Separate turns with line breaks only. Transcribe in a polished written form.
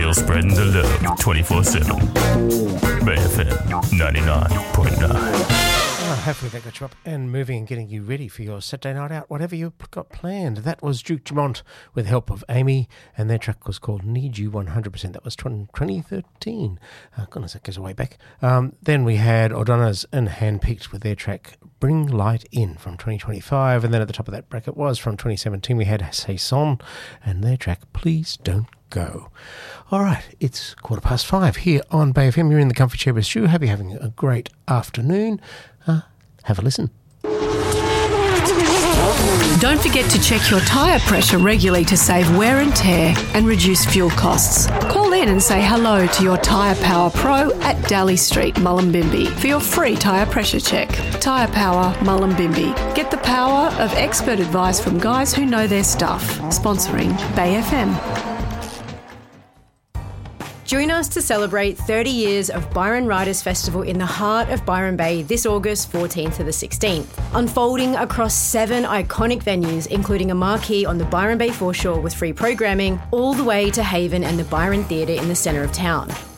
Still spreading the love 24/7. Bay FM 99.9.
Hopefully that got you up and moving and getting you ready for your Saturday night out, whatever you've got planned. That was Duke Dumont with the help of Amy, and their track was called Need You 100%. That was 2013. Goodness, that goes way back. Then we had O'Donnell's and Handpicked with their track Bring Light In from 2025, and then at the top of that bracket was from 2017 we had Saison and their track Please Don't Go. All right, it's 5:15 here on Bay FM. You're in the comfy chair with Stu. Hope you're having a great afternoon. Have a listen.
Don't forget to check your tyre pressure regularly to save wear and tear and reduce fuel costs. Call in and say hello to your Tyre Power Pro at Daly Street, Mullumbimby for your free tyre pressure check. Tyre Power, Mullumbimby. Get the power of expert advice from guys who know their stuff. Sponsoring Bay FM.
Join us to celebrate 30 years of Byron Writers Festival in the heart of Byron Bay this August 14th to the 16th. Unfolding across 7 iconic venues, including a marquee on the Byron Bay foreshore with free programming, all the way to Haven and the Byron Theatre in the centre of town.